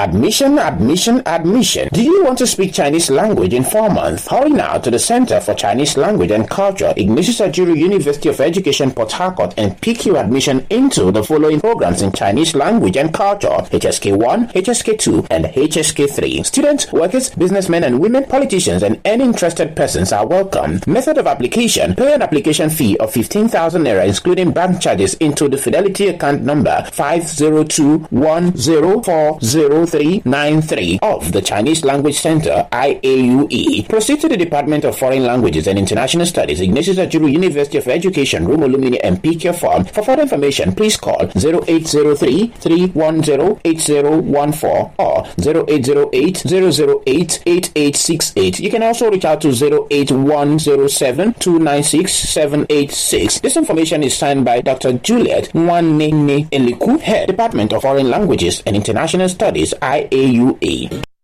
Admission. Do you want to speak Chinese language in 4 months? Hurry now to the Center for Chinese Language and Culture, Ignatius Ajuru University of Education, Port Harcourt, and pick your admission into the following programs in Chinese language and culture: HSK1, HSK2, and HSK3. Students, workers, businessmen and women, politicians, and any interested persons are welcome. Method of application: pay an application fee of 15,000 naira, excluding bank charges, into the Fidelity account number 502104093 of the Chinese Language Center, IAUE. Proceed to the Department of Foreign Languages and International Studies, Ignatius Ajuru University of Education, Room Alumni, and pick your form. For further information, please call 0803-310-8014 or 0808-008-8868. You can also reach out to 08107-296-786. This information is signed by Dr. Juliet Nwanene Eliku, Head, Department of Foreign Languages and International Studies, IAUE.